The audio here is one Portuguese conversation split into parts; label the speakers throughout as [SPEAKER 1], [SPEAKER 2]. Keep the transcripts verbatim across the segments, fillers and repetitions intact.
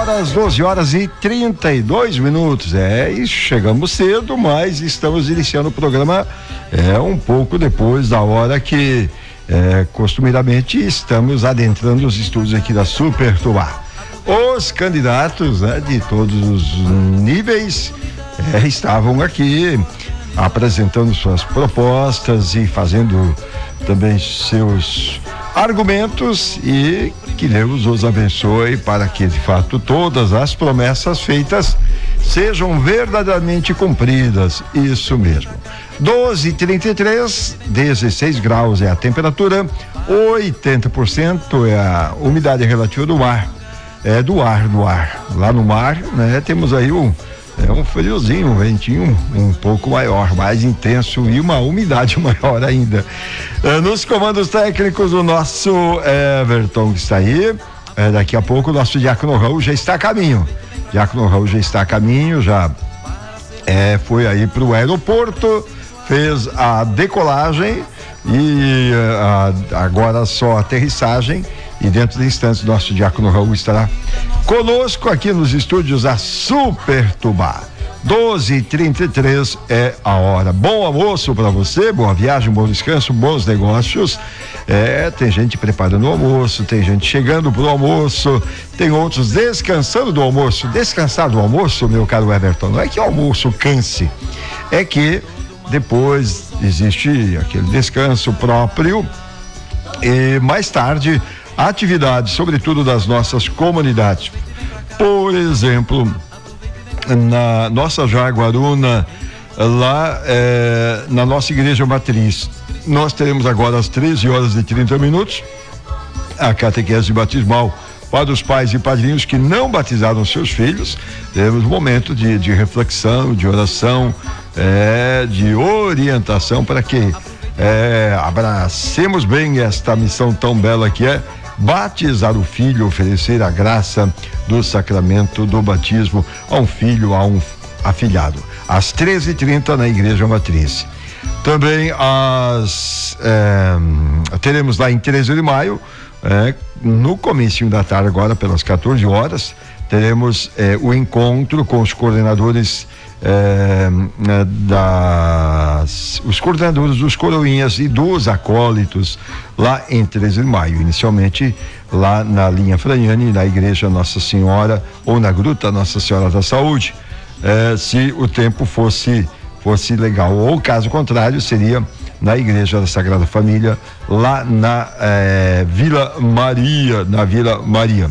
[SPEAKER 1] horas, doze horas e trinta e dois minutos. É, e chegamos cedo, mas estamos iniciando o programa é um pouco depois da hora que é, costumeiramente estamos adentrando os estúdios aqui da Super Tubá. Os candidatos, né, de todos os níveis é, estavam aqui apresentando suas propostas e fazendo também seus argumentos, e que Deus os abençoe para que de fato todas as promessas feitas sejam verdadeiramente cumpridas. Isso mesmo. doze e trinta e três, dezesseis graus é a temperatura, oitenta por cento é a umidade relativa do ar, é do ar, do ar. Lá no mar, né, temos aí um É um friozinho, um ventinho um pouco maior, mais intenso e uma umidade maior ainda. É, nos comandos técnicos, o nosso Everton que está aí. É, daqui a pouco o nosso Diácono Raul já está a caminho. Diácono Raul já está a caminho, já é, foi aí para o aeroporto, fez a decolagem e a, agora só a aterrissagem. E dentro de instantes, o nosso Diácono Raul estará conosco aqui nos estúdios da Super Tubá. doze e trinta e três é a hora. Bom almoço para você, boa viagem, bom descanso, bons negócios. É, tem gente preparando o almoço, tem gente chegando pro almoço, tem outros descansando do almoço. Descansar do almoço, meu caro Everton, não é que o almoço canse, é que depois existe aquele descanso próprio e mais tarde atividades, sobretudo das nossas comunidades. Por exemplo, na nossa Jaguaruna, lá é, na nossa igreja matriz, nós teremos agora às treze horas e trinta minutos a catequese batismal para os pais e padrinhos que não batizaram seus filhos. Teremos um momento de, de reflexão, de oração, é, de orientação para que é, abracemos bem esta missão tão bela que é batizar o filho, oferecer a graça do sacramento do batismo a um filho, a um afilhado. Às treze e trinta na Igreja Matriz. Também as é, teremos lá em treze de maio, é, no comecinho da tarde, agora pelas quatorze horas, teremos é, o encontro com os coordenadores é, das os coordenadores dos coroinhas e dos acólitos lá em treze de maio, inicialmente lá na linha Franiani, na igreja Nossa Senhora, ou na Gruta Nossa Senhora da Saúde, é, se o tempo fosse fosse legal, ou caso contrário seria na igreja da Sagrada Família, lá na é, Vila Maria, na Vila Maria.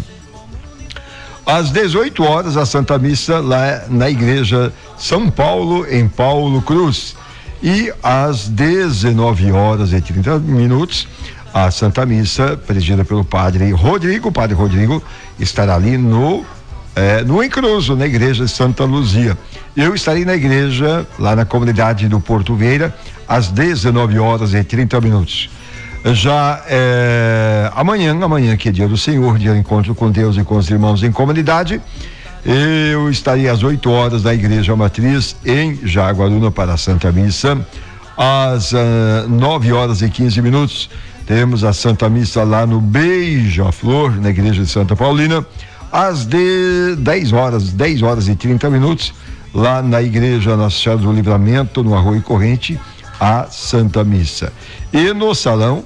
[SPEAKER 1] Às dezoito horas, a Santa Missa lá na Igreja São Paulo, em Paulo Cruz. E às dezenove horas e trinta minutos, a Santa Missa, presidida pelo Padre Rodrigo, o Padre Rodrigo estará ali no, eh, no Encruzo, na Igreja Santa Luzia. Eu estarei na igreja, lá na comunidade do Porto Vieira, às dezenove horas e trinta minutos. Já é, amanhã, amanhã que é dia do Senhor, dia do encontro com Deus e com os irmãos em comunidade, eu estarei às oito horas na Igreja Matriz em Jaguaruna para a Santa Missa. Às uh, nove horas e quinze minutos temos a Santa Missa lá no Beija-Flor, na Igreja de Santa Paulina. Às de dez horas, dez horas e trinta minutos, lá na Igreja Nossa Senhora do Livramento, no Arroio Corrente, a Santa Missa. E no salão,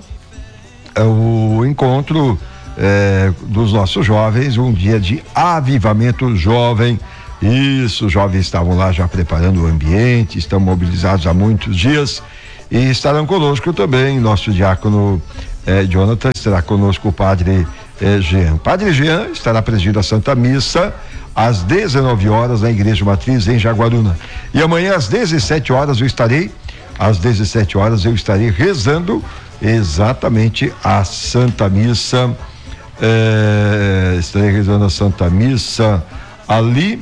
[SPEAKER 1] o encontro eh, dos nossos jovens, um dia de avivamento jovem. Isso, os jovens estavam lá já preparando o ambiente, estão mobilizados há muitos dias e estarão conosco também. Nosso diácono eh, Jonathan, estará conosco o padre eh, Jean. Padre Jean estará presidindo a Santa Missa às dezenove horas na Igreja Matriz em Jaguaruna. E amanhã às dezessete horas eu estarei Às dezessete horas eu estarei rezando exatamente a Santa Missa, é, estarei rezando a Santa Missa ali,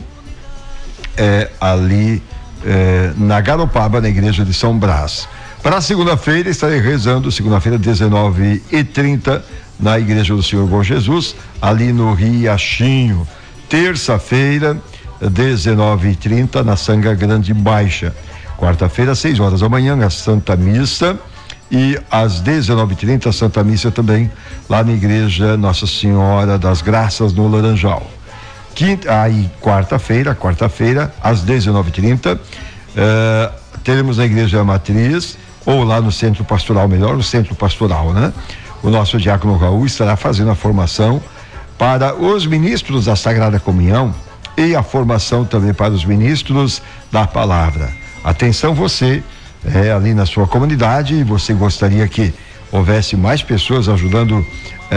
[SPEAKER 1] é, ali é, na Garopaba, na Igreja de São Brás. Para segunda-feira estarei rezando, segunda-feira, dezenove e trinta, na Igreja do Senhor Bom Jesus, ali no Riachinho. Terça-feira, dezenove e trinta, na Sanga Grande Baixa. Quarta-feira, às seis horas da manhã, a Santa Missa, e às dezenove e trinta, a Santa Missa também, lá na Igreja Nossa Senhora das Graças, no Laranjal. quinta, aí quarta-feira, quarta-feira, às dezenove e trinta, uh, teremos na Igreja Matriz, ou lá no Centro Pastoral, melhor, no Centro Pastoral, né? O nosso diácono Raul estará fazendo a formação para os ministros da Sagrada Comunhão e a formação também para os ministros da Palavra. Atenção você, é, ali na sua comunidade, você gostaria que houvesse mais pessoas ajudando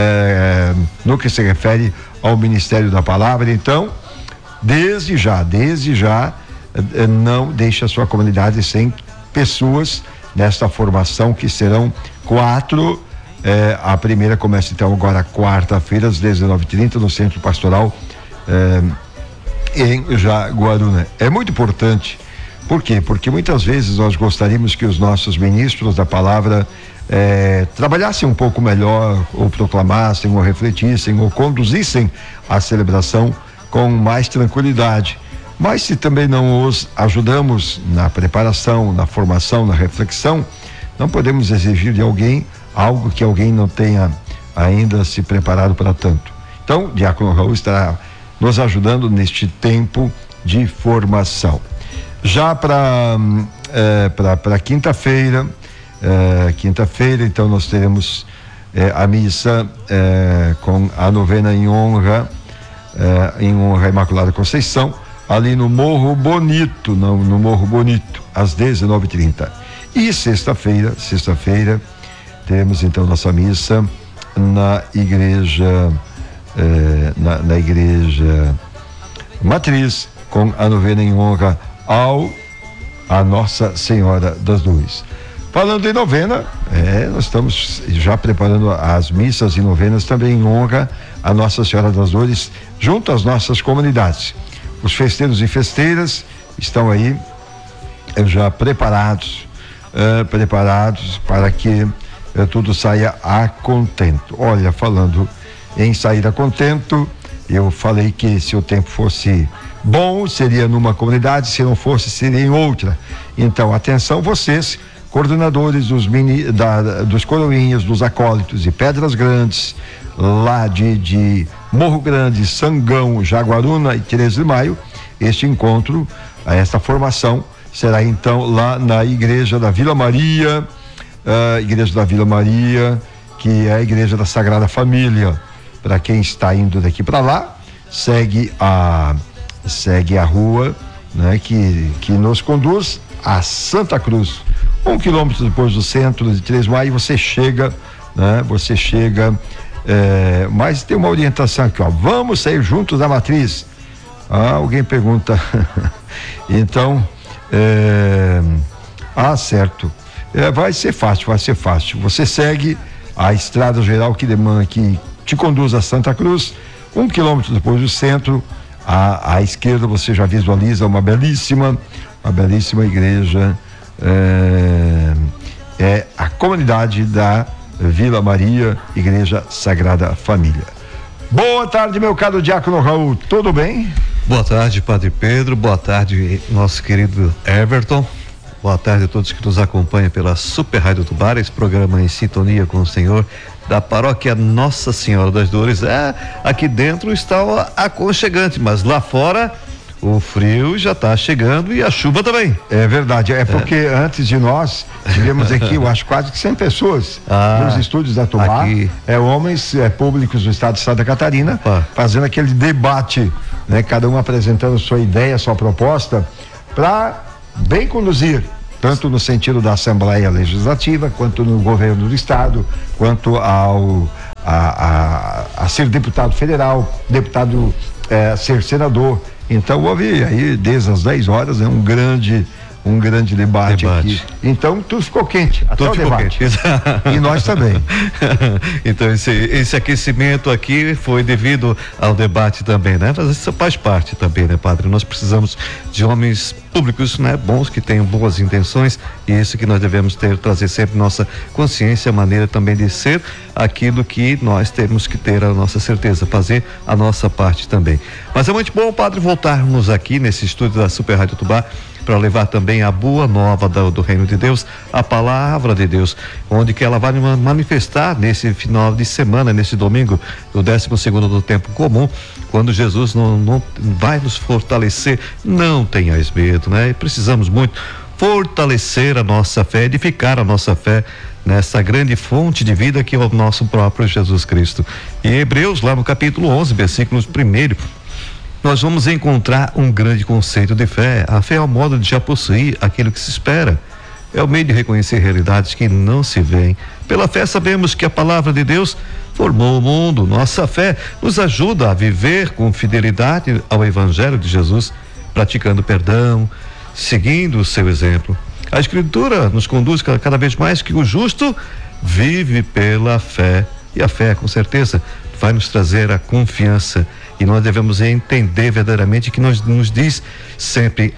[SPEAKER 1] é, no que se refere ao Ministério da Palavra. Então, desde já, desde já, é, não deixe a sua comunidade sem pessoas nesta formação, que serão quatro. É, a primeira começa então agora quarta-feira, às dezenove e trinta, no Centro Pastoral é, em Jaguaruna. É muito importante. Por quê? Porque muitas vezes nós gostaríamos que os nossos ministros da palavra é, trabalhassem um pouco melhor, ou proclamassem, ou refletissem, ou conduzissem a celebração com mais tranquilidade. Mas se também não os ajudamos na preparação, na formação, na reflexão, não podemos exigir de alguém algo que alguém não tenha ainda se preparado para tanto. Então, o diácono Raul estará nos ajudando neste tempo de formação. Já para é, para quinta-feira, é, quinta-feira, então nós teremos é, a missa é, com a novena em honra, é, em honra à Imaculada Conceição, ali no Morro Bonito, no, no Morro Bonito, às dezenove e trinta. E sexta-feira, sexta-feira, teremos então nossa missa na igreja, eh, na, na igreja Matriz, com a novena em honra ao a Nossa Senhora das Dores. Falando em novena, é, nós estamos já preparando as missas e novenas também em honra a Nossa Senhora das Dores, junto às nossas comunidades. Os festeiros e festeiras estão aí já preparados, eh, preparados para que tudo saia a contento. Olha, falando em sair a contento, eu falei que se o tempo fosse bom, seria numa comunidade, se não fosse, seria em outra. Então, atenção vocês, coordenadores dos mini, da, dos coroinhas, dos acólitos e Pedras Grandes, lá de, de Morro Grande, Sangão, Jaguaruna e treze de maio, este encontro, esta formação, será então lá na Igreja da Vila Maria, a Igreja da Vila Maria, que é a Igreja da Sagrada Família. Para quem está indo daqui para lá, segue a segue a rua, né, que que nos conduz a Santa Cruz. Um quilômetro depois do centro de três de maio, você chega, né? Você chega, é, mas tem uma orientação aqui, ó. Vamos sair juntos da Matriz. Ah, alguém pergunta. Então, é, ah, certo. É, vai ser fácil, vai ser fácil. Você segue a estrada geral que demanda, que te conduz a Santa Cruz, um quilômetro depois do centro, à, à esquerda você já visualiza uma belíssima, uma belíssima igreja, é, é a comunidade da Vila Maria, Igreja Sagrada Família. Boa tarde, meu caro diácono Raul, tudo bem?
[SPEAKER 2] Boa tarde, Padre Pedro, boa tarde, nosso querido Everton. Boa tarde a todos que nos acompanham pela Super Rádio Tubara, esse programa em sintonia com o Senhor, da paróquia Nossa Senhora das Dores. É, aqui dentro está aconchegante, mas lá fora o frio já está chegando e a chuva também.
[SPEAKER 1] É verdade, é porque é. antes de nós tivemos aqui, eu acho, quase que cem pessoas ah, nos estúdios da Tubá, aqui. é homens é, públicos do estado de Santa Catarina, Opa. fazendo aquele debate, né? Cada um apresentando sua ideia, sua proposta, para bem conduzir, tanto no sentido da Assembleia Legislativa, quanto no governo do estado, quanto ao a, a, a ser deputado federal, deputado eh, ser senador. Então houve aí desde as dez horas, né, um grande um grande debate, debate. aqui. Então tudo ficou quente, até tudo o debate. Quente. E nós também.
[SPEAKER 2] Então esse, esse aquecimento aqui foi devido ao debate também, né? Mas isso faz parte também, né, padre? Nós precisamos de homens públicos, né? Bons, que tenham boas intenções, e isso que nós devemos ter, trazer sempre nossa consciência, a maneira também de ser aquilo que nós temos que ter a nossa certeza, fazer a nossa parte também. Mas é muito bom, padre, voltarmos aqui nesse estúdio da Super Rádio Tubá para levar também a boa nova do, do reino de Deus, a palavra de Deus, onde que ela vai manifestar nesse final de semana, nesse domingo, o décimo segundo do tempo comum, quando Jesus não, não vai nos fortalecer. Não tenhais medo, né? Precisamos muito fortalecer a nossa fé, edificar a nossa fé nessa grande fonte de vida que é o nosso próprio Jesus Cristo. E Hebreus, lá no capítulo onze, versículos primeiro, nós vamos encontrar um grande conceito de fé. A fé é o modo de já possuir aquilo que se espera. É o meio de reconhecer realidades que não se veem. Pela fé sabemos que a palavra de Deus formou o mundo. Nossa fé nos ajuda a viver com fidelidade ao Evangelho de Jesus, praticando perdão, seguindo o seu exemplo. A Escritura nos conduz cada vez mais que o justo vive pela fé. E a fé, com certeza, vai nos trazer a confiança. E nós devemos entender verdadeiramente que nós nos diz sempre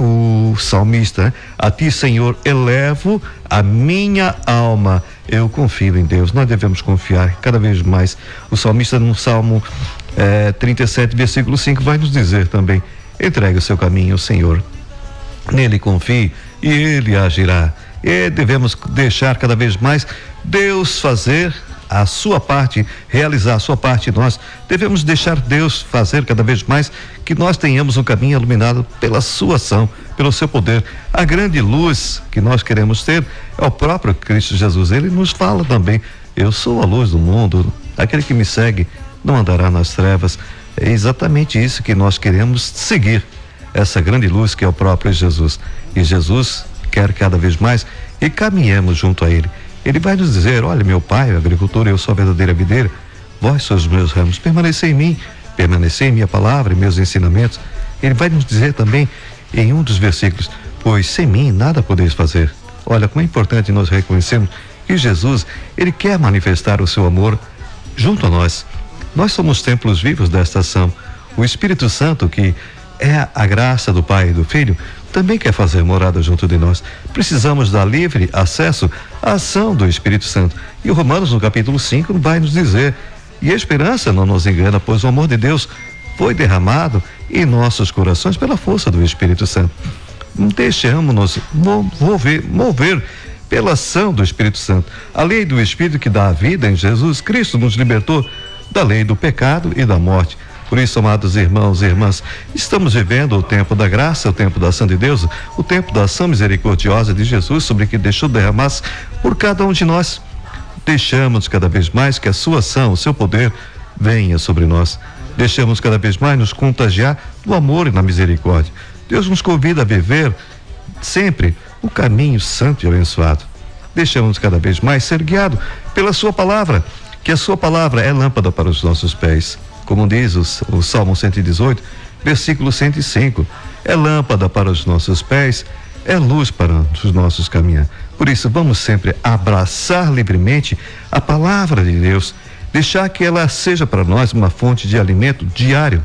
[SPEAKER 2] o salmista, né? A ti, Senhor, elevo a minha alma. Eu confio em Deus. Nós devemos confiar cada vez mais. O salmista no Salmo eh, trinta e sete, versículo cinco, vai nos dizer também: entregue o seu caminho ao Senhor. Nele confie e ele agirá. E devemos deixar cada vez mais Deus fazer a sua parte, realizar a sua parte. Nós devemos deixar Deus fazer cada vez mais, que nós tenhamos um caminho iluminado pela sua ação, pelo seu poder. A grande luz que nós queremos ter é o próprio Cristo Jesus. Ele nos fala também: eu sou a luz do mundo, aquele que me segue não andará nas trevas. É exatamente isso que nós queremos seguir, essa grande luz que é o próprio Jesus. E Jesus quer cada vez mais e caminhemos junto a ele. Ele vai nos dizer: olha, meu pai, o agricultor, eu sou a verdadeira videira, vós sois os meus ramos, permanecei em mim, permanecei em minha palavra e meus ensinamentos. Ele vai nos dizer também em um dos versículos: pois sem mim nada podeis fazer. Olha como é importante nós reconhecermos que Jesus, ele quer manifestar o seu amor junto a nós. Nós somos templos vivos desta ação. O Espírito Santo, que é a graça do Pai e do Filho, também quer fazer morada junto de nós. Precisamos dar livre acesso à ação do Espírito Santo. E o Romanos, no capítulo cinco, vai nos dizer: e a esperança não nos engana, pois o amor de Deus foi derramado em nossos corações pela força do Espírito Santo. Deixamos-nos mover, mover pela ação do Espírito Santo. A lei do Espírito que dá a vida em Jesus Cristo nos libertou da lei do pecado e da morte. Por isso, amados irmãos e irmãs, estamos vivendo o tempo da graça, o tempo da ação de Deus, o tempo da ação misericordiosa de Jesus, sobre que deixou derramar por cada um de nós. Deixamos cada vez mais que a sua ação, o seu poder venha sobre nós. Deixamos cada vez mais nos contagiar do amor e na misericórdia. Deus nos convida a viver sempre o caminho santo e abençoado. Deixamos cada vez mais ser guiado pela sua palavra, que a sua palavra é lâmpada para os nossos pés. Como diz o, o Salmo cento e dezoito, versículo cento e cinco, é lâmpada para os nossos pés, é luz para os nossos caminhos. Por isso, vamos sempre abraçar livremente a palavra de Deus, deixar que ela seja para nós uma fonte de alimento diário.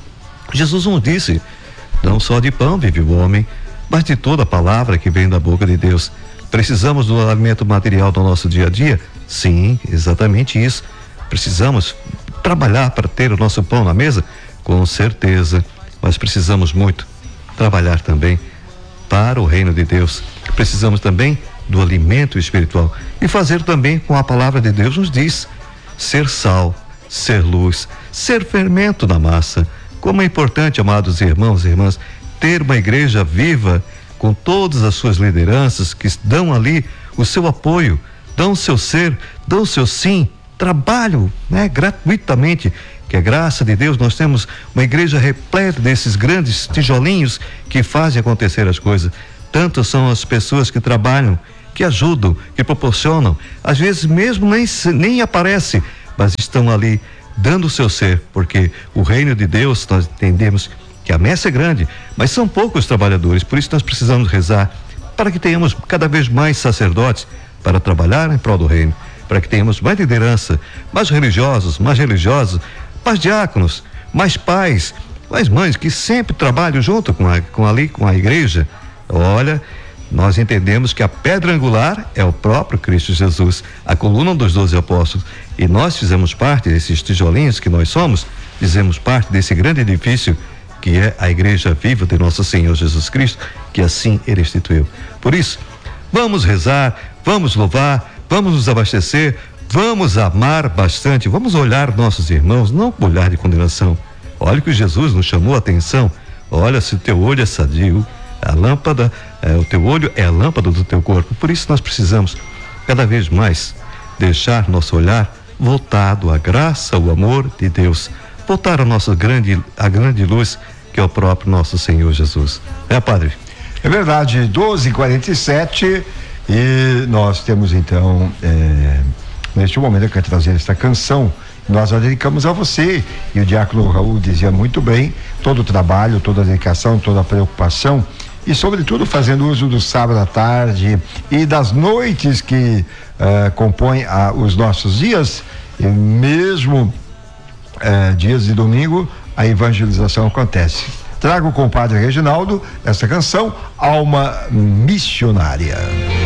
[SPEAKER 2] Jesus nos disse: não só de pão vive o homem, mas de toda a palavra que vem da boca de Deus. Precisamos do alimento material do nosso dia a dia? Sim, exatamente isso. Precisamos trabalhar para ter o nosso pão na mesa? Com certeza, mas precisamos muito trabalhar também para o reino de Deus. Precisamos também do alimento espiritual e fazer também com a palavra de Deus nos diz: ser sal, ser luz, ser fermento na massa. Como é importante, amados irmãos e irmãs, ter uma igreja viva com todas as suas lideranças que dão ali o seu apoio, dão o seu ser, dão o seu sim, trabalho, né, gratuitamente, que a graça de Deus, nós temos uma igreja repleta desses grandes tijolinhos que fazem acontecer as coisas. Tanto são as pessoas que trabalham, que ajudam, que proporcionam, às vezes mesmo nem, nem aparece, mas estão ali dando o seu ser, porque o reino de Deus, nós entendemos que a messe é grande, mas são poucos trabalhadores. Por isso nós precisamos rezar para que tenhamos cada vez mais sacerdotes para trabalhar em prol do reino, para que tenhamos mais liderança, mais religiosos, mais religiosos, mais diáconos, mais pais, mais mães que sempre trabalham junto com a, com ali, com a igreja. Olha, nós entendemos que a pedra angular é o próprio Cristo Jesus, a coluna dos doze apóstolos, e nós fizemos parte desses tijolinhos que nós somos, fizemos parte desse grande edifício que é a igreja viva de nosso Senhor Jesus Cristo, que assim ele instituiu. Por isso, vamos rezar, vamos louvar, vamos nos abastecer, vamos amar bastante, vamos olhar nossos irmãos, não com olhar de condenação. Olha que Jesus nos chamou a atenção. Olha, se o teu olho é sadio, a lâmpada, é, o teu olho é a lâmpada do teu corpo. Por isso nós precisamos cada vez mais deixar nosso olhar voltado à graça, ao amor de Deus, voltar a nossa grande, a grande luz que é o próprio nosso Senhor Jesus. É, Padre?
[SPEAKER 1] É verdade, doze e quarenta e sete, e nós temos então, é, neste momento eu quero trazer esta canção, nós a dedicamos a você, e o diácono Raul dizia muito bem, todo o trabalho, toda a dedicação, toda a preocupação, e sobretudo fazendo uso do sábado à tarde e das noites que uh, compõem uh, os nossos dias, e mesmo uh, dias de domingo, a evangelização acontece. Trago com o padre Reginaldo essa canção, Alma Missionária.